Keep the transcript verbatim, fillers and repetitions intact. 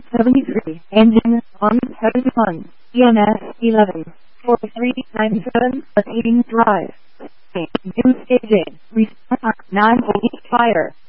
seventy-three. Engine on. Heading one. E M S eleven. four three nine seven. Proceeding drive. New staging. Restart. nine eight. Fire.